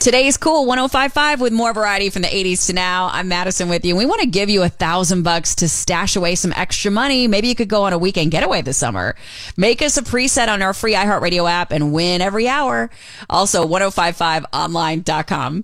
Today's Cool 105.5 with more variety from the 80s to now. I'm Madison with you. We want to give you $1,000 to stash away some extra money. Maybe you could go on a weekend getaway this summer. Make us a preset on our free iHeartRadio app and win every hour. Also, 1055online.com.